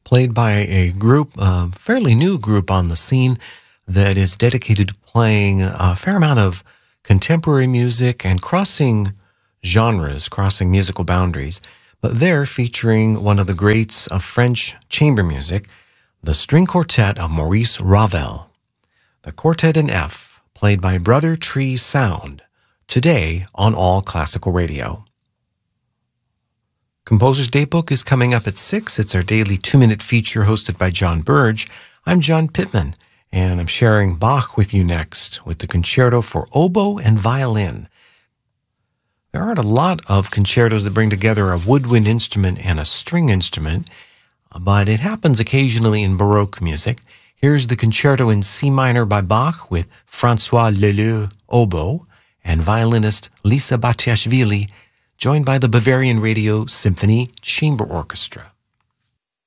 played by a group, a fairly new group on the scene that is dedicated to playing a fair amount of contemporary music and crossing genres, crossing musical boundaries. But they're featuring one of the greats of French chamber music, the string quartet of Maurice Ravel. The Quartet in F, played by Brother Tree Sound, today on All Classical Radio. Composer's Daybook is coming up at 6. It's our daily 2-minute feature hosted by John Burge. I'm John Pittman, and I'm sharing Bach with you next with the Concerto for Oboe and Violin. There aren't a lot of concertos that bring together a woodwind instrument and a string instrument, but it happens occasionally in Baroque music. Here's the Concerto in C minor by Bach with François Leleu oboe and violinist Lisa Batiashvili, joined by the Bavarian Radio Symphony Chamber Orchestra.